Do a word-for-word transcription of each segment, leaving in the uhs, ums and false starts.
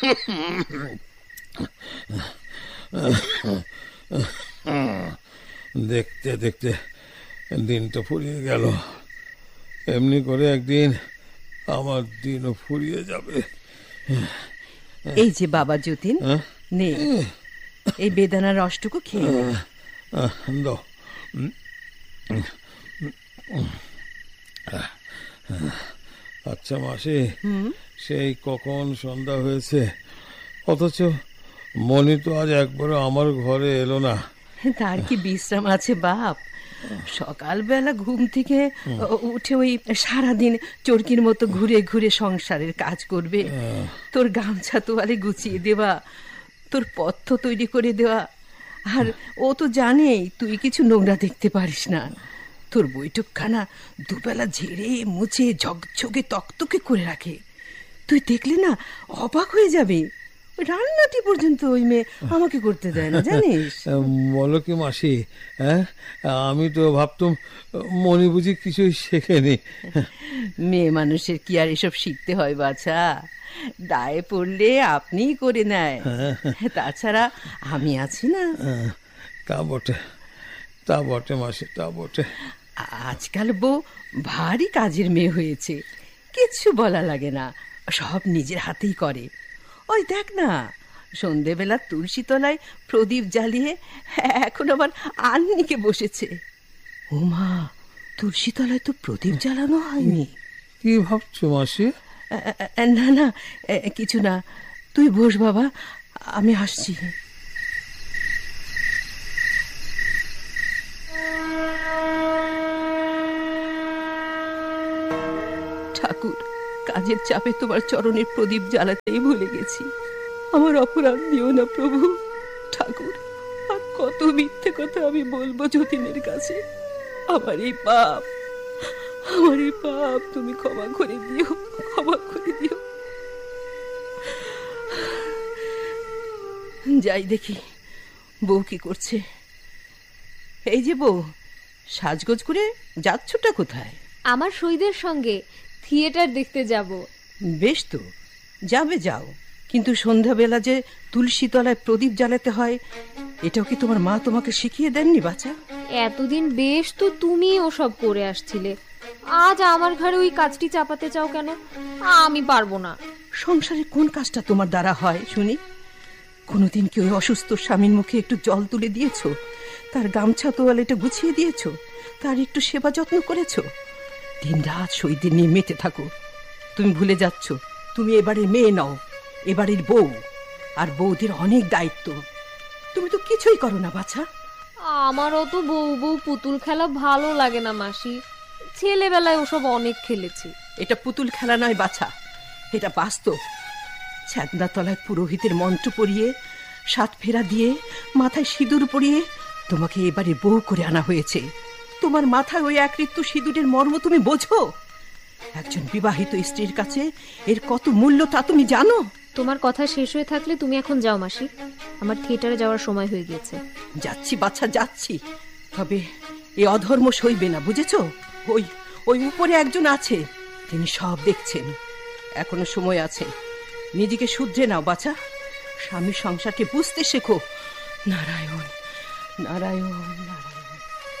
দেখতে দেখতে দিনটা ফুরিয়ে গেল। এমনি করে একদিন আমার দিনও ফুরিয়ে যাবে। এই যে বাবা যতীন, নে এই বেদানার রসটুকু খেয়ে দাও। আচ্ছা মাসি, সেই কখন সন্ধ্যা হয়েছে, অথচ মনি তো আজ একবারও আমার ঘরে এলো না। তার কি বিশ্রাম আছে বাপ? সকালবেলা ঘুম থেকে উঠে ওই সারাদিন চরকির মতো ঘুরে ঘুরে সংসারের কাজ করবে, তোর গামছা তোয়ালে গুছিয়ে দেওয়া, তোর পথ্য তৈরি করে দেওয়া। আর ও তো জানেই তুই কিছু নোংরা দেখতে পারিস না। তোর বৈঠকখানা দুবেলা ঝেড়ে মুছে ঝকঝকে তকতকে করে রাখে। তুই দেখলি না অবাক হয়ে যাবে। রান্নাটি পর্যন্ত ওই মেয়ে আমাকে করতে দেয় না, জানিস? বলো কি মাসি, হ্যাঁ আমি তো ভাবতাম মনি বুঝি কিছুই শেখেনি। মেয়ে মানুষের কি আর এসব শিখতে হয় বাছা? দায়ে পড়লে আপনিই করে নেয়। তাছাড়া আমি আছি না। তা বটে, তা বটে মাসি, তা বটে। আজকাল বউ ভারী কাজের মেয়ে হয়েছে, কিচ্ছু বলা লাগে না, সব নিজের হাতেই করে। ওই দেখ না, সন্ধেবেলা তুলসী তলায় প্রদীপ জ্বালিয়ে এখন আবার আন্নিকে বসেছে। ও মা, তুলসী তলায় তো প্রদীপ জ্বালানো হয়নি। কি ভাবছো মাসি? না না কিছু না, তুই বস বাবা, আমি আসছি। ঠাকুর, কাজের চাপে তোমার চরণের প্রদীপ জ্বালাতেই ভুলে গেছি। আমার অপরাধ দিও না প্রভু। ঠাকুর, আর কত মিথ্যে কথা আমি বলবো যতীনের কাছে। আমার এই পাপ, আমার এই পাপ তুমি ক্ষমা করে দিও, ক্ষমা করে দিও। যাই দেখি বউ কি করছে। এই যে বউ, সাজগোজ করে যাচ্ছটা কোথায়? আমার সৈদের সঙ্গে থিয়েটার দেখতে যাব। বেশ তো, যাবে যাও, কিন্তু সন্ধ্যাবেলা যে তুলসী তলায় প্রদীপ জ্বালাতে হয়, এটাও কি তোমার মা তোমাকে শিখিয়ে দেননি বাছা? এতদিন বেশ তো তুমি ওসব করে আসছিলে, আজ আমার ঘরে ওই কাজটি চাপাতে চাও কেন? আমি পারবো না। সংসারে কোন কাজটা তোমার দ্বারা হয় শুনি? কোনোদিন কি ওই অসুস্থ স্বামীর মুখে একটু জল তুলে দিয়েছো? তার গামছা তোয়ালেটা গুছিয়ে দিয়েছো? তার একটু সেবা যত্ন করেছো? দিন রাত সইদের নিয়ে মেতে থাকো। তুমি ভুলে যাচ্ছ তুমি এবারে মেয়ে নাও, এবারের বউ, আর বউদের অনেক দায়িত্ব। তুমি তো কিছুই করো না বাছা। আমারও তো বউ বউ পুতুল খেলা ভালো লাগে না মাসি, ছেলেবেলায় ওসব অনেক খেলেছি। এটা পুতুল খেলা নয় বাছা, এটা বাস্তব। ছাদনা তলায় পুরোহিতের মন্ত্র পড়িয়ে, সাত ফেরা দিয়ে, মাথায় সিঁদুর পরিয়ে তোমাকে এবারে বউ করে আনা হয়েছে। তোমার মাথায় ওই এক ঋতু সিঁদুরের মর্ম তুমি বোঝো? একজন বিবাহিত স্ত্রীর কাছে এর কত মূল্য তা তুমি জানো? তোমার কথা শেষ হয়ে থাকলে তুমি এখন যাও মাসি, আমার থিয়েটারে যাওয়ার সময় হয়ে গিয়েছে। যাচ্ছি বাচ্চা, যাচ্ছি। তবে এই অধর্ম সইবে না, বুঝেছো? ওই ওই উপরে একজন আছে, তিনি সব দেখছেন। এখনো সময় আছে, নিজেকে শুধরে নাও বাছা। স্বামী সংসারকে বুঝতে শেখো। নারায়ণ নারায়ণ নারায়ণ।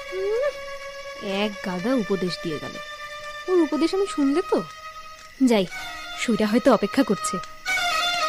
এক গাদা উপদেশ দিয়ে গেল। ওর উপদেশ আমি শুনলে তো যাই, সুইটা হয়তো অপেক্ষা করছে।